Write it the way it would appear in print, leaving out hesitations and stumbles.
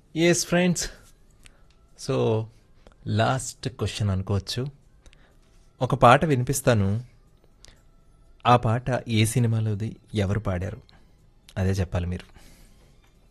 Yes friends. So last question అనుకోవచ్చు. ఒక పాట వినిపిస్తాను. ఆ పాట ఏ సినిమాలోది, ఎవరు పాడారు, అదే చెప్పాలి మీరు.